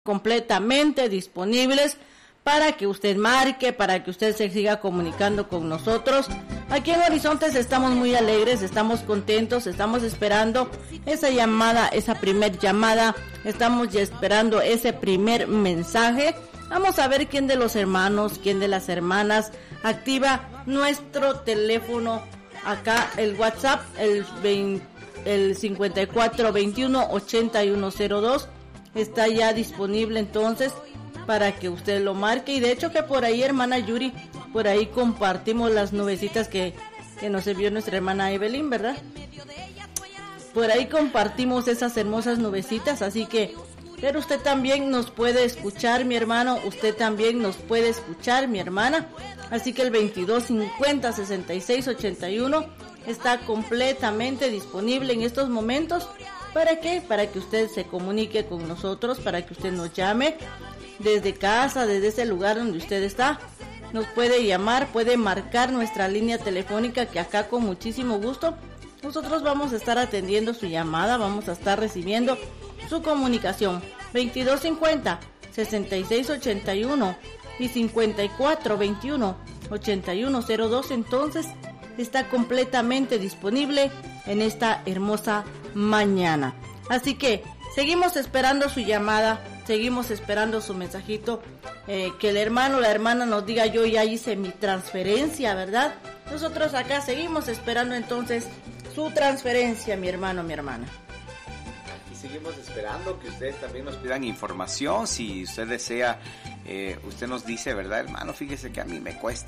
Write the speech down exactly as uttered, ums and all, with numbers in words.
completamente disponibles para que usted marque, para que usted se siga comunicando con nosotros. Aquí en Horizontes estamos muy alegres, estamos contentos, estamos esperando esa llamada, esa primer llamada, estamos ya esperando ese primer mensaje. Vamos a ver quién de los hermanos, quién de las hermanas activa nuestro teléfono acá, el WhatsApp, el, veinte, el cincuenta y cuatro veintiuno ochenta y uno cero dos. Está ya disponible entonces para que usted lo marque. Y de hecho que por ahí, hermana Yuri, por ahí compartimos las nubecitas que, que nos envió nuestra hermana Evelyn, ¿verdad? Por ahí compartimos esas hermosas nubecitas, así que, pero usted también nos puede escuchar, mi hermano, usted también nos puede escuchar, mi hermana. Así que el veintidós cincuenta sesenta y seis ochenta y uno está completamente disponible en estos momentos. ¿Para qué? Para que usted se comunique con nosotros, para que usted nos llame desde casa, desde ese lugar donde usted está. Nos puede llamar, puede marcar nuestra línea telefónica, que acá con muchísimo gusto nosotros vamos a estar atendiendo su llamada, vamos a estar recibiendo su comunicación. Veintidós cincuenta sesenta y seis ochenta y uno y cincuenta y cuatro veintiuno ochenta y uno cero dos, entonces está completamente disponible en esta hermosa mañana. Así que seguimos esperando su llamada, seguimos esperando su mensajito, eh, que el hermano o la hermana nos diga: yo ya hice mi transferencia, ¿verdad? Nosotros acá seguimos esperando entonces su transferencia, mi hermano, mi hermana. Y seguimos esperando que ustedes también nos pidan información. Si usted desea, eh, usted nos dice: ¿verdad, hermano? Fíjese que a mí me cuesta